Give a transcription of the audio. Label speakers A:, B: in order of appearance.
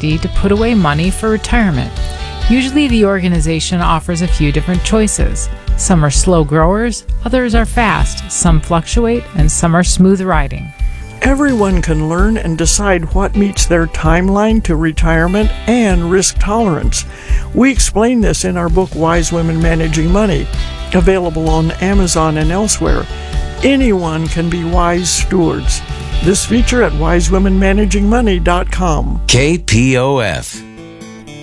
A: 50 to put away money for retirement. Usually the organization offers a few different choices. Some are slow growers, others are fast, some fluctuate, and some are smooth riding.
B: Everyone can learn and decide what meets their timeline to retirement and risk tolerance. We explain this in our book, Wise Women Managing Money, available on Amazon and elsewhere. Anyone can be wise stewards. This feature at wisewomenmanagingmoney.com.
C: KPOF.